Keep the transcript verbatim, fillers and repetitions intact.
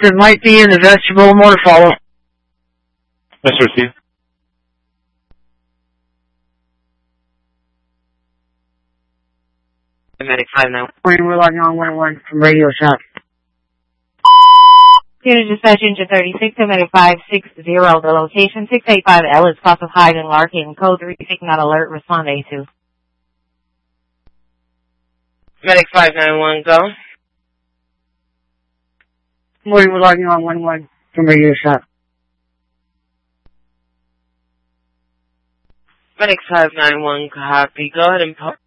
that might be in the vestibule. More to follow. Mister Steve. Medic five nine one. We're logging on one one from Radio Shack. Unit dispatch engine thirty-six, Medic five six zero. The location six eighty-five Ellis, cross of Hyde and Larkin. Code three, taking out alert. Respond A two. Medic five nine one, go. Morning, we're logging on one one from Radio Shack. Medic five nine one, copy. Go ahead and post.